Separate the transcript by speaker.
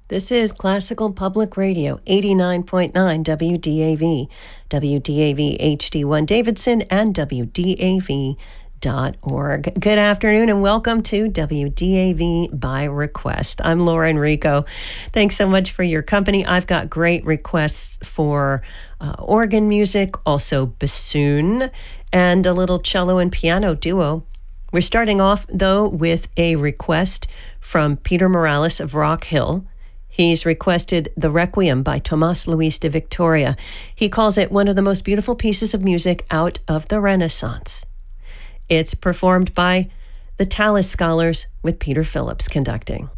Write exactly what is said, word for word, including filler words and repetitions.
Speaker 1: This is Classical Public Radio, eighty-nine point nine W D A V, W D A V H D one Davidson, and W D A V dot org. Good afternoon and welcome to W D A V by Request. I'm Laura Enrico. Thanks so much for your company. I've got great requests for uh, organ music, also bassoon, and a little cello and piano duo. We're starting off, though, with a request from Peter Morales of Rock Hill. He's requested the Requiem by Tomás Luis de Victoria. He calls it one of the most beautiful pieces of music out of the Renaissance. It's performed by the Tallis Scholars with Peter Phillips conducting.